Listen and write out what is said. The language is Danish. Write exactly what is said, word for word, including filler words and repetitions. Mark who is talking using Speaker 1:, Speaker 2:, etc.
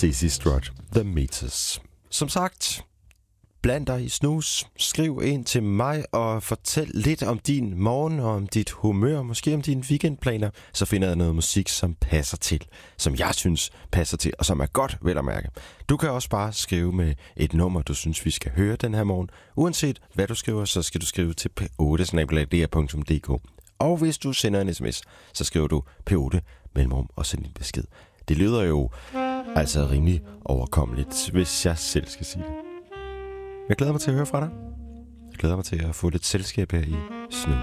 Speaker 1: C C Strut, The Meters. Som sagt, bland dig i snus, skriv ind til mig og fortæl lidt om din morgen og om dit humør, måske om dine weekendplaner, så finder jeg noget musik, som passer til, som jeg synes passer til, og som er godt vel at mærke. Du kan også bare skrive med et nummer, du synes, vi skal høre den her morgen. Uanset hvad du skriver, så skal du skrive til p otte snabel-a d r punktum d k. Og hvis du sender en sms, så skriver du p otte mellemrum og send en besked. Det lyder jo altså rimelig overkommeligt, hvis jeg selv skal sige det. Jeg glæder mig til at høre fra dig. Jeg glæder mig til at få lidt selskab her i snus.